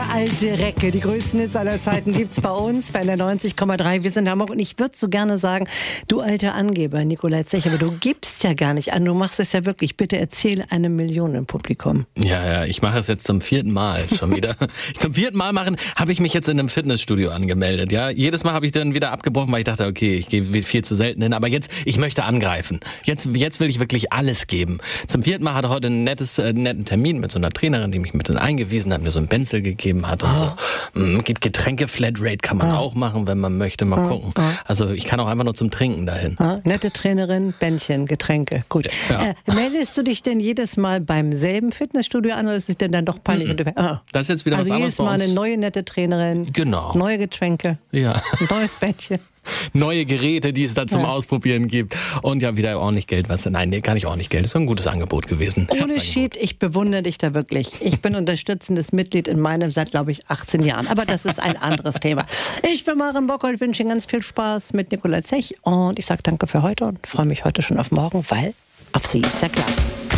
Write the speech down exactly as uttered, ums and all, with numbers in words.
alte Recke. Die größten Hits aller Zeiten gibt's bei uns, bei der neunzig Komma drei. Wir sind in Hamburg und ich würde so gerne sagen, du alter Angeber, Nikolai Zech, aber du gibst ja gar nicht an, du machst es ja wirklich. Bitte erzähl einem Millionenpublikum. Ja, ja, ich mache es jetzt zum vierten Mal schon wieder. zum vierten Mal machen, habe ich mich jetzt in einem Fitnessstudio angemeldet. Ja, jedes Mal habe ich dann wieder abgebrochen, weil ich dachte, okay, ich gehe viel zu selten hin. Aber jetzt, ich möchte angreifen. Jetzt, jetzt will ich wirklich alles geben. Zum vierten Mal hatte heute einen nettes, äh, netten Termin mit so einer Trainerin, die mich mit eingewiesen hat, mir so ein Benzel gegeben hat und oh. so. Mm, gibt Getränke, Flatrate kann man oh. auch machen, wenn man möchte. Mal oh. gucken. Oh. Also ich kann auch einfach nur zum Trinken dahin. Oh. Nette Trainerin, Bändchen, Getränke. Gut. Ja. Äh, meldest du dich denn jedes Mal beim selben Fitnessstudio an oder ist es denn dann doch peinlich? Mm-mm. Oh. Das ist jetzt wieder also was anderes. Also jedes Mal eine neue nette Trainerin. Genau. Neue Getränke. Ja. Ein neues Bändchen. Neue Geräte, die es da zum ja. Ausprobieren gibt. Und ja, wieder ordentlich Geld. Was? Nein, nee, gar nicht ordentlich Geld. Das ist ein gutes Angebot gewesen. Ohne Schied, ich bewundere dich da wirklich. Ich bin unterstützendes Mitglied in meinem seit, glaube ich, achtzehn Jahren. Aber das ist ein anderes Thema. Ich bin Maren Bockholt, wünsche Ihnen ganz viel Spaß mit Nikolai Zech. Und ich sage danke für heute und freue mich heute schon auf morgen, weil auf Sie ist ja klar.